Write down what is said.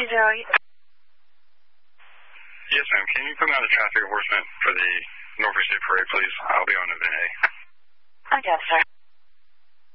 Yes, ma'am. Can you put me on the traffic enforcement for the Norfolk State Parade, please? I'll be on event A. Okay, sir.